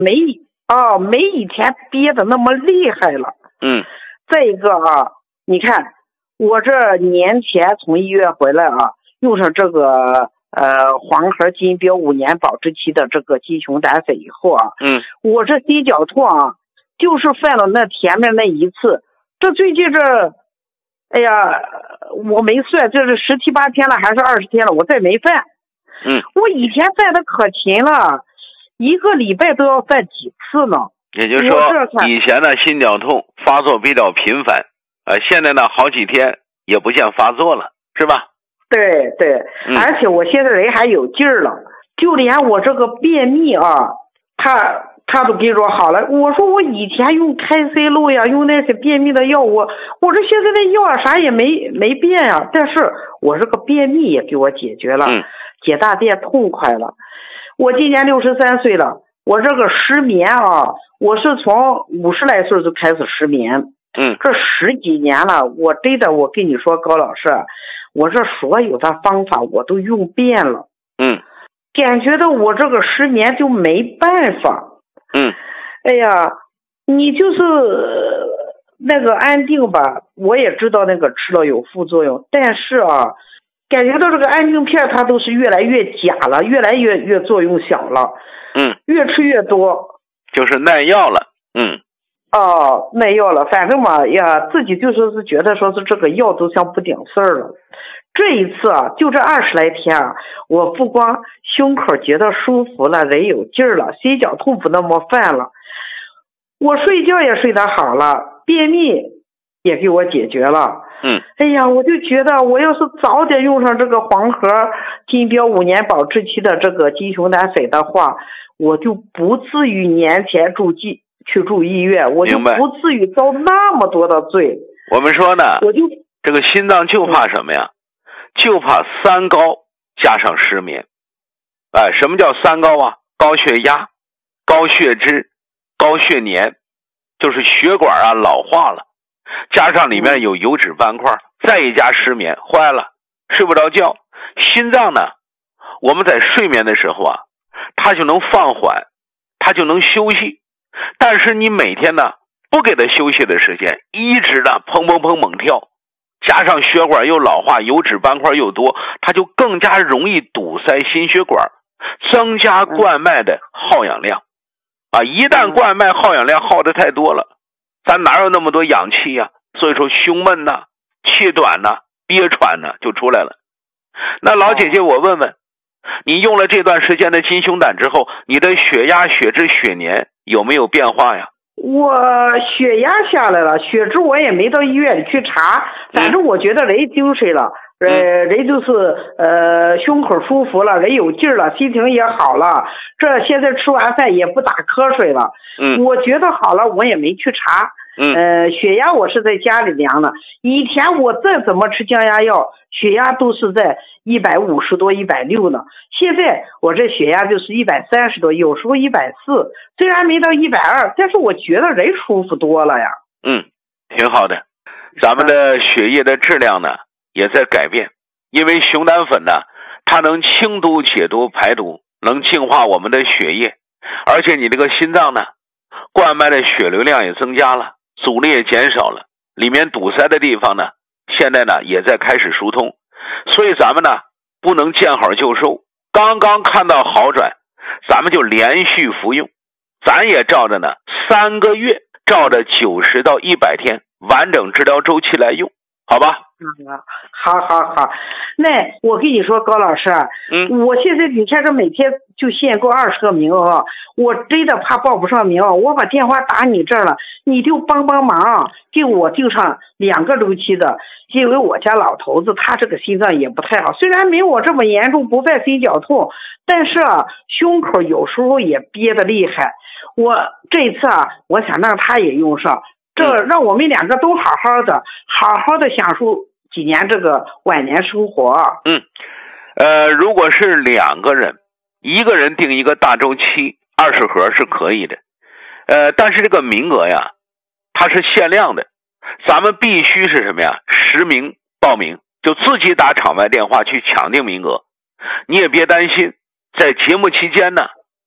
没以前憋的那么厉害了。再一个啊，你看我这年前从医院回来啊，用上这个黄河金标5年保质期的这个鸡熊胆粉以后啊，我这心绞痛啊，就是犯了那前面那一次，这最近这，哎呀，我没算，这是17、18天了还是20天了，我再没犯。我以前犯的可勤了，1个礼拜都要犯几次呢。 也就是说，以前的心绞痛发作比较频繁，现在呢好几天也不见发作了，是吧？ 对对，而且我现在人还有劲儿了，就连我这个便秘啊，他都跟你说好了。我说我以前用开塞露呀，用那些便秘的药，我这现在的药啊啥也没变呀，但是我这个便秘也给我解决了，解大便痛快了。我今年63岁了，我这个失眠啊，我是从50来岁就开始失眠，这10几年了，我真的我跟你说高老师，我这所有的方法我都用遍了，感觉到我这个失眠就没办法。哎呀，你就是那个安定吧，我也知道那个吃了有副作用，但是啊，感觉到这个安定片它都是越来越假了，越来越作用小了，越吃越多， 就是耐药了。 耐药了，反正嘛呀，自己就说是觉得说是这个药都像不顶事儿了。这一次啊，就这20来天啊，我不光胸口觉得舒服了，人有劲儿了，心绞痛不那么犯了，我睡觉也睡得好了，便秘也给我解决了。哎呀，我就觉得我要是早点用上这个黄河金标5年保质期的这个鸡熊胆粉的话，我就不至于年前去住医院，我就不至于遭那么多的罪。 我们说呢，这个心脏就怕什么呀？就怕3高加上失眠。什么叫3高啊？高血压、高血脂、高血粘，就是血管啊老化了，加上里面有油脂斑块，再一加失眠，坏了，睡不着觉。心脏呢，我们在睡眠的时候啊，它就能放缓，它就能休息。但是你每天呢不给它休息的时间，一直的砰砰砰猛跳，加上血管又老化，油脂斑块又多，它就更加容易堵塞心血管，增加冠脉的耗氧量一旦冠脉耗氧量耗得太多了，咱哪有那么多氧气呀？所以说胸闷呐、气短呐、憋喘呐就出来了。那老姐姐，我问问你，用了这段时间的金熊胆之后，你的血压、血脂、血粘有没有变化呀？ 我血压下来了，血脂我也没到医院里去查，反正我觉得人精神了，人就是胸口舒服了，人有劲儿了，心情也好了，这现在吃完饭也不打瞌睡了，我觉得好了，我也没去查。血压我是在家里量的，以前我再怎么吃降压药，血压都是在150多、160呢。现在我这血压就是130多，有时候140，虽然没到120，但是我觉得人舒服多了呀。 挺好的。咱们的血液的质量呢也在改变，因为熊胆粉呢，它能清毒解毒排毒，能净化我们的血液，而且你这个心脏呢，冠脉的血流量也增加了，阻力也减少了，里面堵塞的地方呢，现在呢也在开始疏通。所以咱们呢不能见好就收，刚刚看到好转，咱们就连续服用，咱也照着呢3个月，照着90到100天完整治疗周期来用，好吧？ 好。那我跟你说高老师，我现在你看这每天就限购20个名额，我真的怕报不上名，我把电话打你这儿了，你就帮忙给我订上2个周期的，因为我家老头子他这个心脏也不太好，虽然没我这么严重，不犯心绞痛，但是胸口有时候也憋得厉害。我这一次我想让他也用上，这让我们2个都好好的享受几年这个晚年生活。 如果是2个人，一个人订一个大周期20盒是可以的，但是这个名额呀，它是限量的，咱们必须是什么呀？实名报名，就自己打场外电话去抢订名额。你也别担心，在节目期间呢，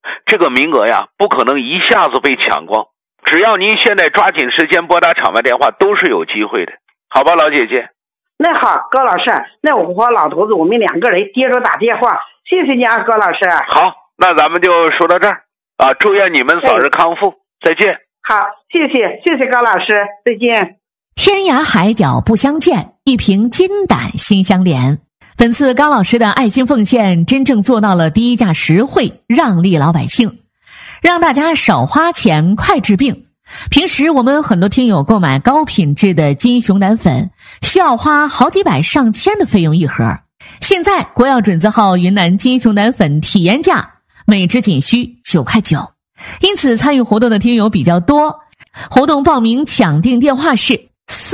这个名额呀，不可能一下子被抢光。只要您现在抓紧时间拨打场外电话，都是有机会的，好吧，老姐姐？ 那好，高老师，那我和老头子我们2个人接着打电话，谢谢你啊，高老师。 好，那咱们就说到这儿啊，祝愿你们早日康复，再见。 好，谢谢高老师，再见。 天涯海角不相见，一瓶金胆心相连。本次高老师的爱心奉献真正做到了低价实惠，让利老百姓，让大家少花钱快治病。平时我们很多听友购买高品质的金熊胆粉需要花好几百上千的费用一盒，现在国药准字号云南金熊胆粉体验价每支仅需9块9，因此参与活动的听友比较多。活动报名抢订电话是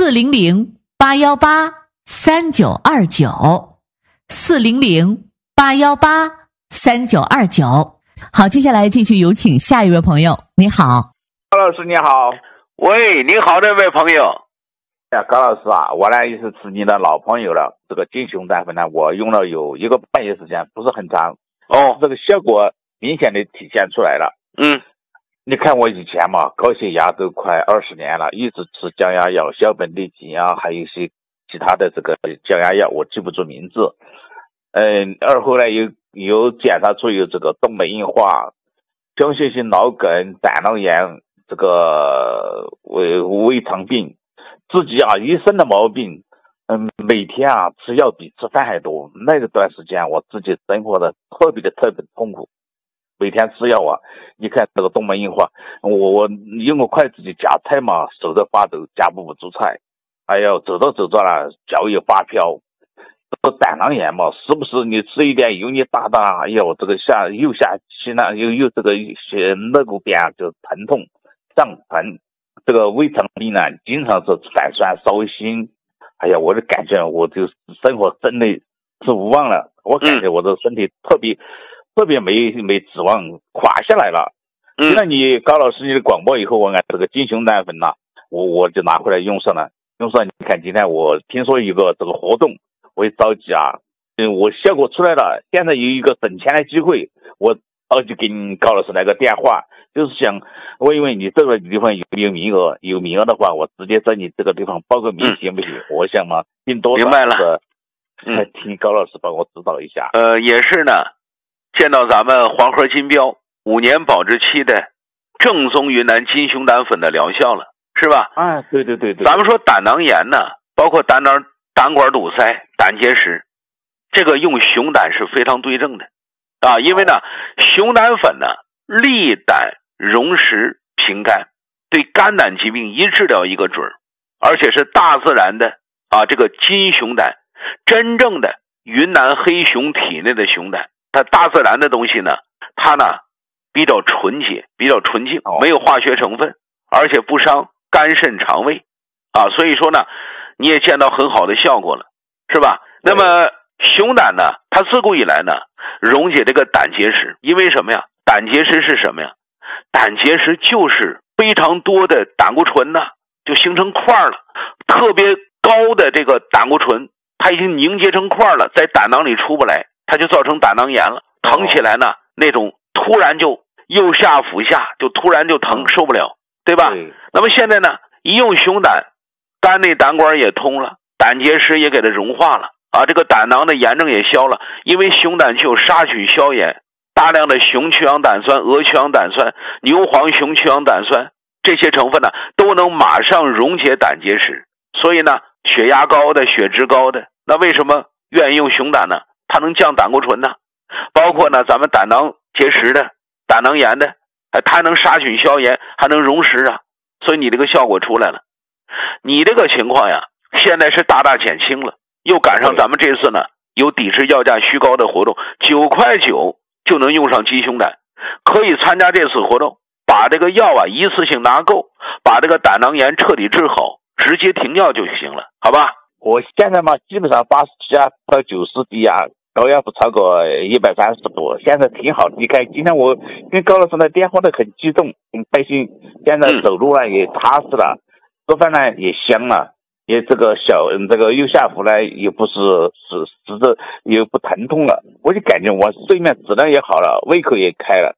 400-818-3929，400-818-3929。好，接下来继续有请下一位朋友。你好， 高老师你好。 喂，你好，这位朋友。 高老师啊，我呢也是你的老朋友了。这个金熊胆粉呢，我用了有1个半月时间，不是很长。这个效果明显的体现出来了。你看我以前嘛，高血压都快20年了，一直吃降压药、硝苯利嗪啊，还有一些其他的这个降压药，我记不住名字。后来有检查出有这个动脉硬化、僵性性脑梗、胆囊炎，这个胃肠病，自己啊一身的毛病。每天啊吃药比吃饭还多。那个段时间我自己生活的特别痛苦，每天吃药啊，你看这个动脉硬化，我用个筷子去夹菜嘛，手在发抖，夹不住菜。哎呦，走着了，脚也发飘。这个胆囊炎嘛，是不是你吃一点油腻大大，哎呦，这个右下期呢，又这个肋骨边啊就疼痛胀疼。这个胃肠病呢，经常是反酸烧心。哎呀，我就感觉我就生活真的是无望了。我感觉我的身体特别没指望，垮下来了。听了你高老师你的广播以后，我这个金熊胆粉呢，我就拿回来用上了。你看今天我听说有个这个活动，我也着急啊。我效果出来了，现在有一个省钱的机会，我着急给你高老师来个电话，就是想问一问你这个地方有没有名额，有名额的话，我直接在你这个地方报个名行不行？我想嘛，订多少？ 明白了。 请高老师帮我指导一下。 也是呢，见到咱们黄河金标5年保质期的正宗云南金熊胆粉的疗效了，是吧？ 对。 咱们说胆囊炎呢，包括胆管堵塞、胆结石，这个用熊胆是非常对症的啊，因为呢，熊胆粉呢利胆溶石平肝，对肝胆疾病一治疗一个准儿，而且是大自然的啊，这个金熊胆，真正的云南黑熊体内的熊胆，它大自然的东西呢，它呢比较纯洁，比较纯净，没有化学成分，而且不伤肝肾肠胃啊，所以说呢，你也见到很好的效果了，是吧？那么熊胆呢，它自古以来呢溶解这个胆结石，因为什么呀？胆结石是什么呀？胆结石就是非常多的胆固醇呢就形成块了，特别高的这个胆固醇它已经凝结成块了，在胆囊里出不来，它就造成胆囊炎了，疼起来呢那种突然就右下腹下就突然就疼，受不了，对吧？那么现在呢一用熊胆，肝内胆管也通了，胆结石也给它融化了啊，这个胆囊的炎症也消了，因为熊胆具有杀菌消炎，大量的熊去氧胆酸、鹅去氧胆酸、牛黄熊去氧胆酸这些成分呢都能马上溶解胆结石，所以呢血压高的、血脂高的，那为什么愿意用熊胆呢？它能降胆固醇呢，包括呢咱们胆囊结石的、胆囊炎的，它还能杀菌消炎，还能溶石啊，所以你这个效果出来了。你这个情况呀现在是大大减轻了，又赶上咱们这次呢有抵制药价虚高的活动，9块9就能用上金熊胆，可以参加这次活动，把这个药啊一次性拿够，把这个胆囊炎彻底治好，直接停药就行了，好吧？ 我现在嘛基本上87啊到90低啊，高压不超过130度，现在挺好。你看今天我跟高老师的电话都很激动，很开心，现在走路呢也踏实了，做饭呢也香了，也这个这个右下腹呢也不是也不疼痛了，我就感觉我睡眠质量也好了，胃口也开了，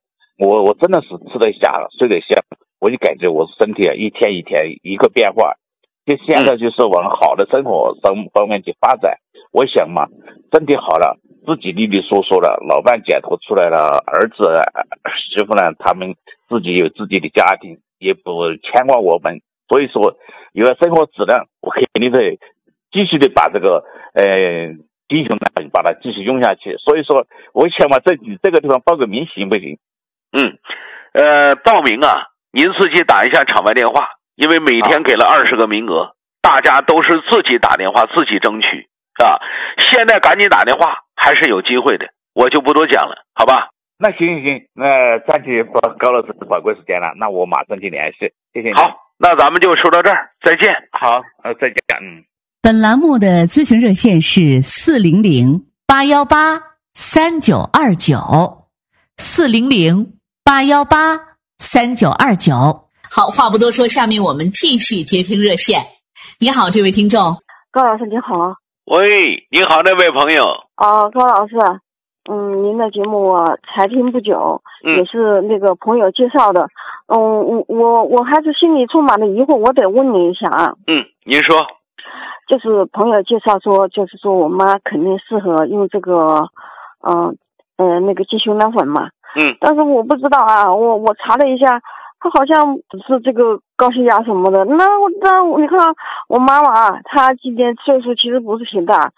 我真的是吃得下了，睡得下，我就感觉我身体一天一天一个变化。就现在就是往好的生活方面去发展。我想嘛，身体好了，自己利利索索了，老伴解脱出来了，儿子媳妇呢，他们自己有自己的家庭，也不牵挂我们。所以说，有了生活质量，我肯定得继续的把这个弟兄呢，把它继续用下去。所以说，我想嘛，在你这个地方报个名行不行？ 报名啊，您自己打一下场外电话，因为每天给了20个名额，大家都是自己打电话自己争取啊。现在赶紧打电话，还是有机会的，我就不多讲了，好吧？ 那行，那占据高老师宝贵时间了，那我马上去联系，谢谢你。 好，那咱们就说到这儿，再见。 好，再见。 本栏目的咨询热线是400-818-3929，400-818-3929。好，话不多说，下面我们继续接听热线。你好，这位听众。 高老师你好。 喂，你好，那位朋友。 高老师，您的节目我才听不久，也是那个朋友介绍的。我还是心里充满了疑惑，我得问你一下啊。 您说。 就是朋友介绍说，就是说我妈肯定适合用这个，那个鸡胸胆粉嘛。但是我不知道啊，我查了一下，她好像只是这个高血压什么的。那你看我妈妈啊，她今年岁数其实不是挺大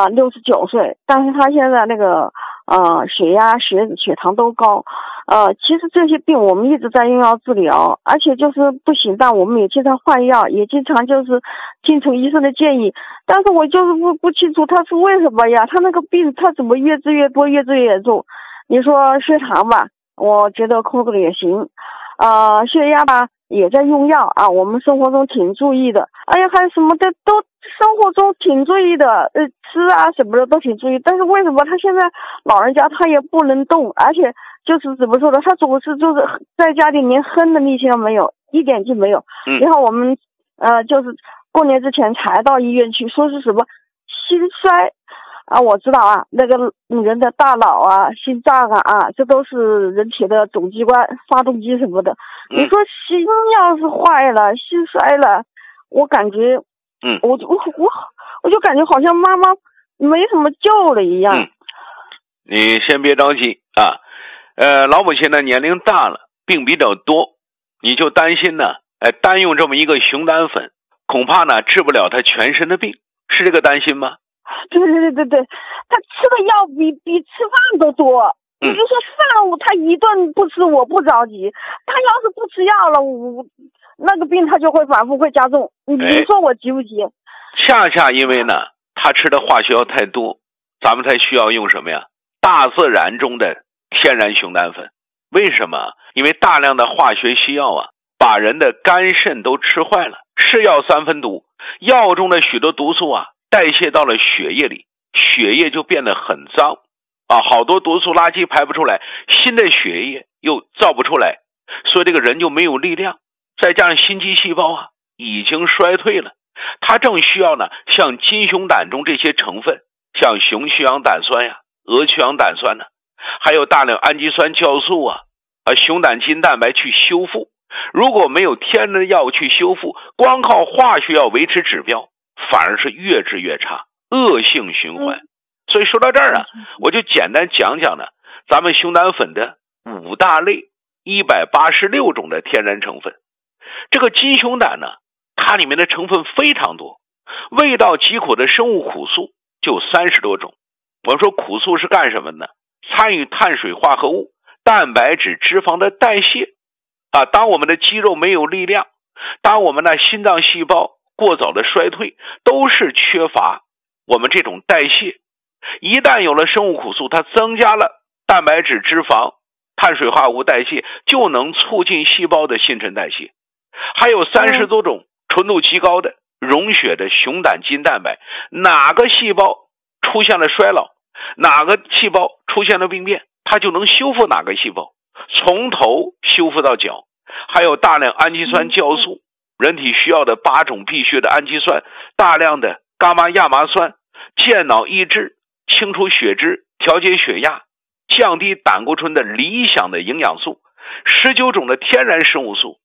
，69岁，但是她现在那个血压、血糖都高。其实这些病我们一直在用药治疗，而且就是不行，但我们也经常换药，也经常就是听从医生的建议。但是我就是不清楚他是为什么呀？他那个病他怎么越治越多，越治越严重？你说血糖吧，我觉得控制的也行，血压吧也在用药啊，我们生活中挺注意的。哎呀，还有什么的都生活中挺注意的，吃啊什么的都挺注意。但是为什么他现在老人家他也不能动，而且就是怎么说呢？他总是就是在家里连哼的力气都没有，一点劲没有。然后我们就是过年之前才到医院去，说是什么心衰啊，我知道啊，那个人的大脑啊、心脏啊，这都是人体的总机关、发动机什么的。你说心要是坏了、心衰了，我感觉，我就感觉好像妈妈没什么救了一样。 你先别着急啊。老母亲呢年龄大了，病比较多，你就担心呢，单用这么一个熊胆粉，恐怕呢治不了她全身的病，是这个担心吗？ 对，他吃的药比吃饭都多。你就说饭他一顿不吃我不着急，他要是不吃药了，那个病他就会反复会加重。你说我急不急？ 恰因为呢他吃的化学药太多，咱们才需要用什么呀？大自然中的天然熊胆粉。为什么？因为大量的化学西药啊，把人的肝肾都吃坏了。是药三分毒，药中的许多毒素啊，代谢到了血液里，血液就变得很脏啊，好多毒素垃圾排不出来，新的血液又造不出来，所以这个人就没有力量。再加上心肌细胞啊已经衰退了，它正需要呢像金熊胆中这些成分，像雄曲氧胆酸呀、鹅曲氧胆酸呢，还有大量氨基酸酵素熊胆筋蛋白去修复。如果没有天然的药去修复，光靠化学药维持指标，反而是越治越差，恶性循环。所以说到这儿啊，我就简单讲讲呢咱们熊胆粉的5大类186种的天然成分。这个金熊胆呢，它里面的成分非常多，味道极苦的生物苦素就30多种。我们说苦素是干什么呢？参与碳水化合物、蛋白质、脂肪的代谢当我们的肌肉没有力量，当我们的心脏细胞过早的衰退，都是缺乏我们这种代谢。一旦有了生物苦素，它增加了蛋白质、脂肪、碳水化合物代谢，就能促进细胞的新陈代谢。还有30多种纯度极高的溶血的熊胆筋蛋白，哪个细胞出现了衰老，哪个细胞出现了病变，它就能修复哪个细胞，从头修复到脚。还有大量氨基酸酵素，人体需要的8种必需的氨基酸，大量的伽马亚麻酸，健脑益智，清除血脂，调节血压，降低胆固醇的理想的营养素。 19种的天然生物素